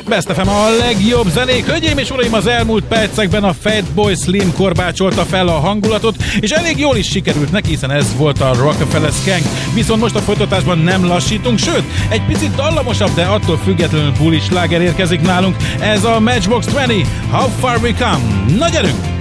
Best FM a legjobb zenék. Hölgyeim és uraim, az elmúlt percekben a Fatboy Slim korbácsolta fel a hangulatot, és elég jól is sikerült neki, hiszen ez volt a Rockefeller Skank. Viszont most a folytatásban nem lassítunk, sőt, egy picit dallamosabb, de attól függetlenül bulis sláger érkezik nálunk. Ez a Matchbox 20, How Far We Come. Na gyerünk!